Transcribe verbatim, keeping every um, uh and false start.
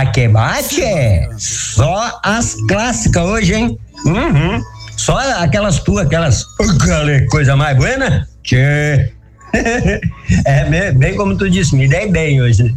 que bate, é. Só as clássicas hoje, hein? Uhum. Só aquelas tuas, aquelas. Aquela coisa mais buena? Tchê. É bem como tu disse, me dei bem hoje.